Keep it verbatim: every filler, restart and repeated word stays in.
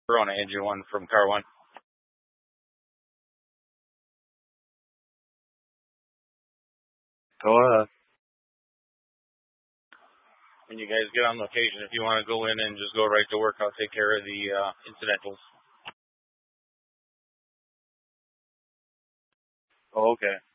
Corona Engine One from Car One. Go ahead. When you guys get on location, if you want to go in and just go right to work, I'll take care of the uh, incidentals. Oh, okay.